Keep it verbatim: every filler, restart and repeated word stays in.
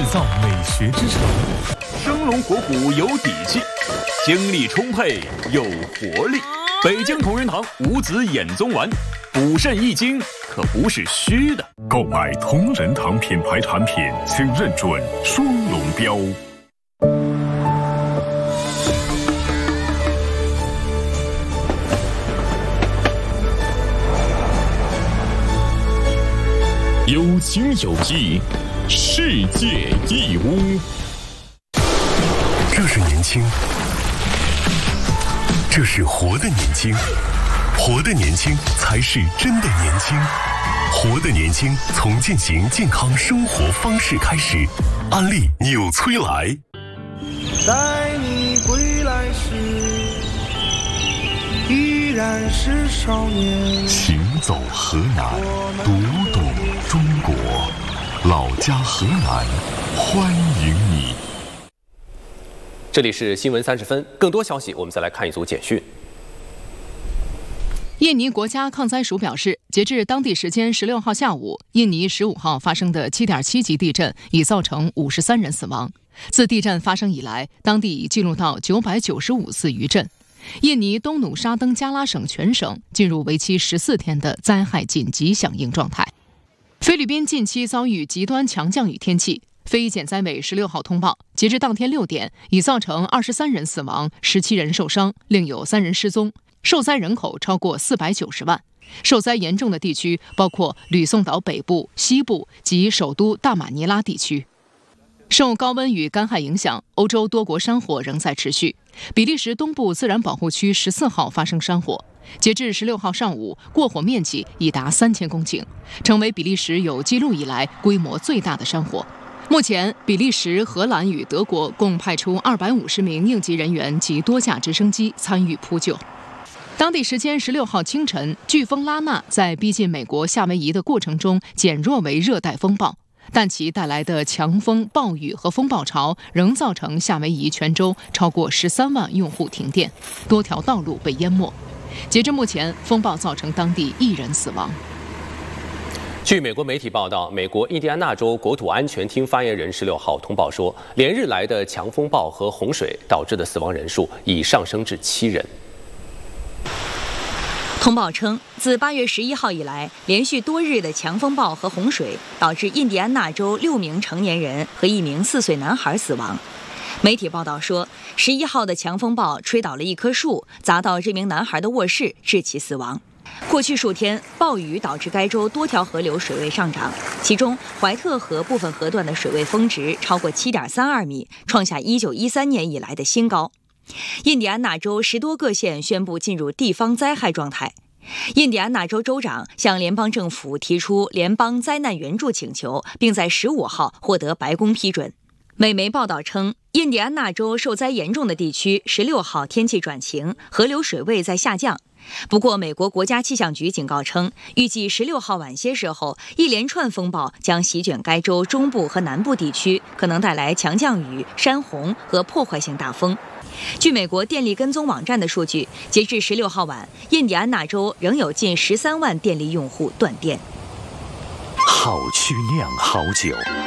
造美学之城， 生龙活虎有底气，精力充沛有活力。北京同仁堂五子衍宗丸，补肾益精可不是虚的。 购买同仁堂品牌产品，请认准双龙标。有情有义，世界义乌。 这是年轻，这是活的年轻，活的年轻才是真的年轻。活的年轻从践行健康生活方式开始。安利纽崔莱。 待你归来时，依然是少年。 行走河南，读懂中国，老家河南，欢迎你。 这里是新闻三十分，更多消息我们再来看一组简讯。 印尼国家抗灾署表示，截至当地时间十六号下午，印尼十五号发生的七点七级地震已造成五十三人死亡。自地震发生以来，当地已记录到九百九十五次余震。印尼东努沙登加拉省全省进入为期十四天的灾害紧急响应状态。菲律宾近期遭遇极端强降雨天气。非减灾委十六号通报，截至当天六点，已造成二十三人死亡，十七人受伤，另有三人失踪。受灾人口超过四百九十万。受灾严重的地区包括吕宋岛北部、西部及首都大马尼拉地区。受高温与干旱影响，欧洲多国山火仍在持续。比利时东部自然保护区十四号发生山火，截至十六号上午，过火面积已达三千公顷，成为比利时有记录以来规模最大的山火。目前，比利时、荷兰与德国共派出二百五十名应急人员及多架直升机参与扑救。当地时间十六号清晨，飓风拉纳在逼近美国夏威夷的过程中减弱为热带风暴，但其带来的强风、暴雨和风暴潮仍造成夏威夷全州超过十三万用户停电，多条道路被淹没。截至目前，风暴造成当地一人死亡。 据美国媒体报道，美国印第安纳州国土安全厅发言人十六号通报说，连日来的强风暴和洪水导致的死亡人数已上升至七人。 通报称，自八月十一号以来，连续多日的强风暴和洪水导致印第安纳州六名成年人和一名四岁男孩死亡。媒体报道说，十一号的强风暴吹倒了一棵树，砸到这名男孩的卧室，致其死亡。过去数天，暴雨导致该州多条河流水位上涨，其中怀特河部分河段的水位峰值超过 七点三二米，创下一九一三年以来的新高。印第安纳州十多个县宣布进入地方灾害状态。印第安纳州州长向联邦政府提出联邦灾难援助请求，并在十五号获得白宫批准。美媒报道称，印第安纳州受灾严重的地区十六号天气转晴，河流水位在下降。不过，美国国家气象局警告称，预计十六号晚些时候，一连串风暴将席卷该州中部和南部地区，可能带来强降雨、山洪和破坏性大风。据美国电力跟踪网站的数据，截至十六号晚，印第安纳州仍有近十三万电力用户断电。 好曲酿好酒，